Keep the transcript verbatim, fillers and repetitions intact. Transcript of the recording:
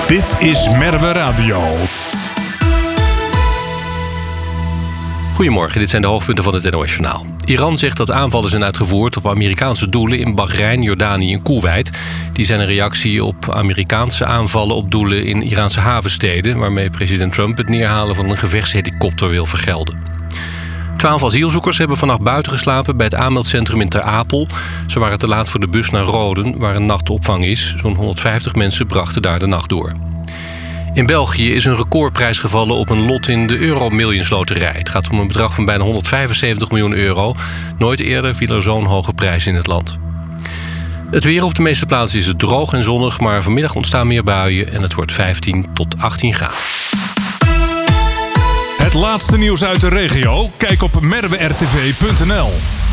Dit is Merwe Radio. Goedemorgen, dit zijn de hoofdpunten van het N O S-journaal. Iran zegt dat aanvallen zijn uitgevoerd op Amerikaanse doelen in Bahrein, Jordanië en Koeweit. Die zijn een reactie op Amerikaanse aanvallen op doelen in Iraanse havensteden, waarmee president Trump het neerhalen van een gevechtshelikopter wil vergelden. Twaalf asielzoekers hebben vannacht buiten geslapen bij het aanmeldcentrum in Ter Apel. Ze waren te laat voor de bus naar Roden, waar een nachtopvang is. Zo'n honderdvijftig mensen brachten daar de nacht door. In België is een recordprijs gevallen op een lot in de Euro-Millions loterij. Het gaat om een bedrag van bijna honderdvijfenzeventig miljoen euro. Nooit eerder viel er zo'n hoge prijs in het land. Het weer op de meeste plaatsen is het droog en zonnig, maar vanmiddag ontstaan meer buien en het wordt vijftien tot achttien graden. Het laatste nieuws uit de regio? Kijk op merwe r t v punt n l.